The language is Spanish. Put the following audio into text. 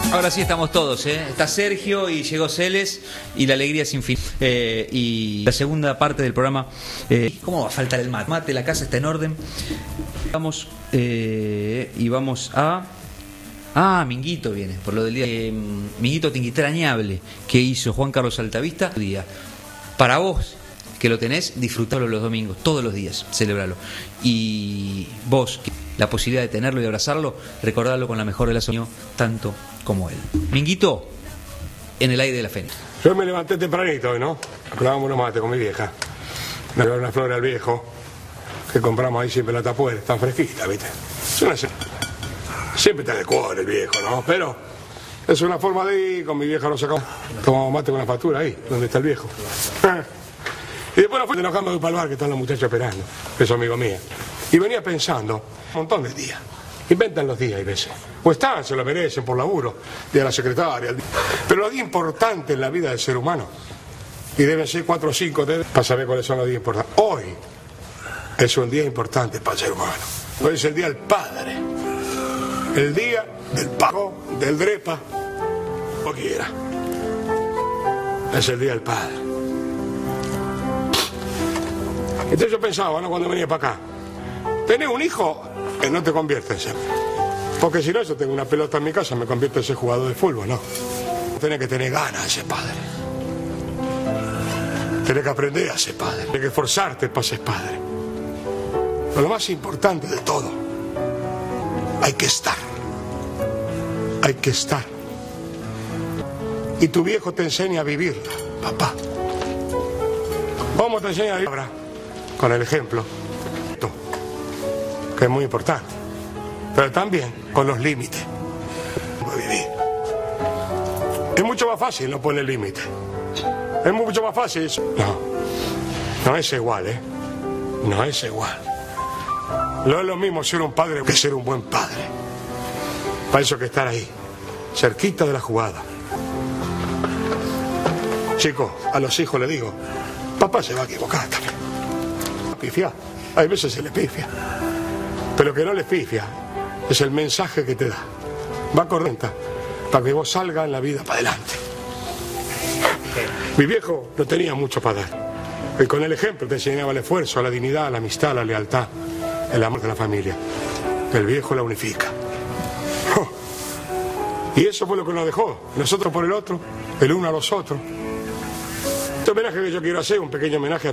Ahora sí estamos todos, ¿eh? Está Sergio y llegó Celes y la alegría es infinita. Y la segunda parte del programa, ¿cómo va a faltar el mate? Mate, la casa está en orden. Vamos y vamos a... Ah, Minguito viene, por lo del día. Minguito Tinguitrañable que hizo Juan Carlos Altavista. Para vos, que lo tenés, disfrutalo los domingos, todos los días, celebralo. Y vos, la posibilidad de tenerlo y abrazarlo, recordarlo con la mejor de las unión, tanto como él. Minguito, en el aire de la Fénix. Yo me levanté tempranito hoy, ¿no? Clavamos unos mates con mi vieja. Me llevé una flor al viejo, que compramos ahí siempre en la tapuera, tan fresquita, ¿viste? Es una... Siempre está de cuadro el viejo, ¿no? Pero es una forma de ir, con mi vieja lo sacamos. Tomamos mate con la factura ahí, donde está el viejo. Y después nos enojamos para el bar, que están los muchachos esperando, que son amigos míos. Y venía pensando, un montón de días. Inventan los días, hay veces. O están, se lo merecen por laburo, de la secretaria. Pero los días importantes en la vida del ser humano, y deben ser 4 o 5 para saber cuáles son los días importantes. Hoy es un día importante para el ser humano. Hoy es el día del padre. El día del pago, del drepa, o quiera. Es el día del padre. Entonces yo pensaba, ¿no? Cuando venía para acá, tenés un hijo, no te convierte en ser. Porque si no, yo tengo una pelota en mi casa, me convierto en ese jugador de fútbol, ¿no? Tenés que tener ganas de ser padre. Tenés que aprender a ser padre. Tenés que esforzarte para ser padre. Pero lo más importante de todo, hay que estar. Hay que estar. Y tu viejo te enseña a vivirla, papá. ¿Cómo te enseña a vivirla? Con el ejemplo, que es muy importante, pero también con los límites. Vivir. Es mucho más fácil no poner límites. Es mucho más fácil eso. No es igual, ¿eh? No es igual. No es lo mismo ser un padre que ser un buen padre. Para eso hay que estar ahí, cerquita de la jugada. Chicos, a los hijos les digo, papá se va a equivocar también. Pifia, hay veces se le pifia, pero que no le pifia es el mensaje que te da. Va correcta para que vos salgas en la vida para adelante. Mi viejo no tenía mucho para dar, y con el ejemplo te enseñaba el esfuerzo, la dignidad, la amistad, la lealtad, el amor de la familia. El viejo la unifica. Y eso fue lo que nos dejó, nosotros por el otro, el uno a los otros. Este homenaje que yo quiero hacer, un pequeño homenaje a